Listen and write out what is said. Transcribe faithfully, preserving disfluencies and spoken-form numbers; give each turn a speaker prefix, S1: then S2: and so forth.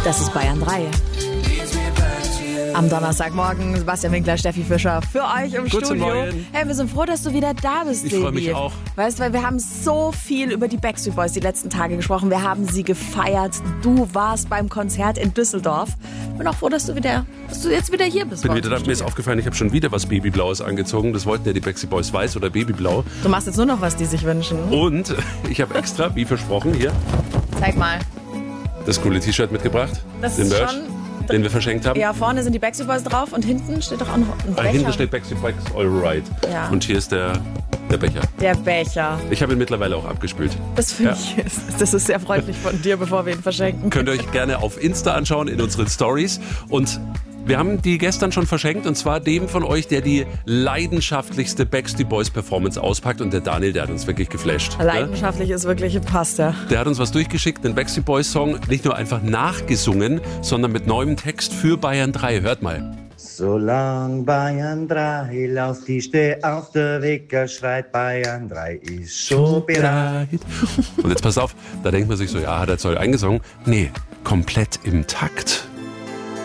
S1: Das ist Bayern drei. Am Donnerstagmorgen Sebastian Winkler, Steffi Fischer für euch im
S2: Guten
S1: Studio.
S2: Morgen.
S1: Hey, wir sind froh, dass du wieder da bist,
S2: Ich
S1: Sebi.
S2: freue mich auch.
S1: Weißt du, weil wir haben so viel über die Backstreet Boys die letzten Tage gesprochen. Wir haben sie gefeiert. Du warst beim Konzert in Düsseldorf. Bin auch froh, dass du wieder, dass du jetzt wieder hier bist.
S2: Bin wieder da, mir ist aufgefallen, ich habe schon wieder was Babyblaues angezogen. Das wollten ja die Backstreet Boys, weiß oder Babyblau.
S1: Du machst jetzt nur noch, was die sich wünschen.
S2: Und ich habe extra, wie versprochen, hier
S1: Zeig mal.
S2: das coole T-Shirt mitgebracht.
S1: Das
S2: den
S1: ist
S2: Merch,
S1: schon...
S2: den wir verschenkt haben.
S1: Ja, vorne sind die Backstreet Boys drauf und hinten steht doch auch noch ein
S2: Ah,
S1: Becher.
S2: hinten steht Backstreet Boys Alright.
S1: Ja.
S2: Und hier ist der, der Becher.
S1: Der Becher.
S2: Ich habe ihn mittlerweile auch abgespült.
S1: Das finde
S2: Ja.
S1: ich, das ist sehr freundlich von dir, bevor wir ihn verschenken.
S2: Könnt ihr euch gerne auf Insta anschauen, in unseren Stories. Und wir haben die gestern schon verschenkt, und zwar dem von euch, der die leidenschaftlichste Backstreet Boys Performance auspackt. Und der Daniel, der hat uns wirklich geflasht. Ne?
S1: Leidenschaftlich ist wirklich passt, ja.
S2: Der hat uns was durchgeschickt, den Backstreet Boys Song, nicht nur einfach nachgesungen, sondern mit neuem Text für Bayern drei. Hört mal.
S3: Solang Bayern drei lauft, die steh auf der Wecker schreit, Bayern drei ist schon bereit.
S2: Und jetzt pass auf, da denkt man sich so, ja, hat er Zoll eingesungen? Nee, komplett im Takt.